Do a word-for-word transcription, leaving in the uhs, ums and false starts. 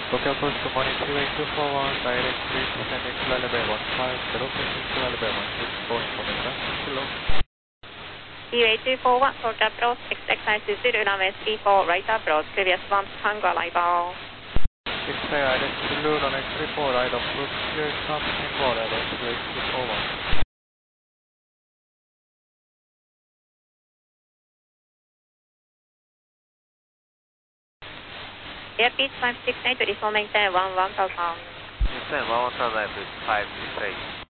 Tokyo approach to morning three eight two four one, directly descending to level one five zero, passing to level one six four information, hello. three eight two four one, Tokyo approach, X X nine two zero, runway three four, right approach, previous one, Tango arrival. X A I D Blue, runway three four, right approach, clear stop, Tango arrival, three eight two four one. Airspeed five six eight, resume maintain one one thousand. Maintain one one thousand, five six eight.